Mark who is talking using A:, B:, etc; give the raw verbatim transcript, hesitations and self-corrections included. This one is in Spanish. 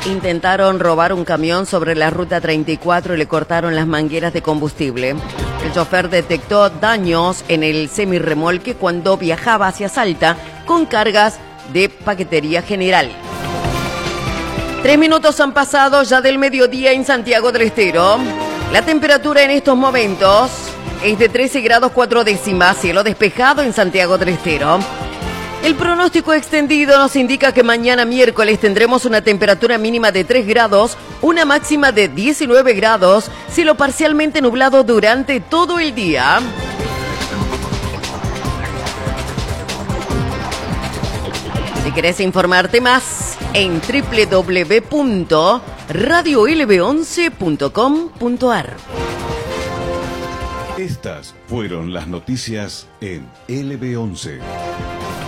A: intentaron robar un camión sobre la ruta treinta y cuatro y le cortaron las mangueras de combustible. El chofer detectó daños en el semirremolque cuando viajaba hacia Salta con cargas de paquetería general. Tres minutos han pasado ya del mediodía en Santiago del Estero. La temperatura en estos momentos es de trece grados cuatro décimas, cielo despejado en Santiago del Estero. El pronóstico extendido nos indica que mañana miércoles tendremos una temperatura mínima de tres grados, una máxima de diecinueve grados, cielo parcialmente nublado durante todo el día. Si querés informarte más, en doble u doble u doble u punto radio l b once punto com punto a r.
B: Estas fueron las noticias en L B once.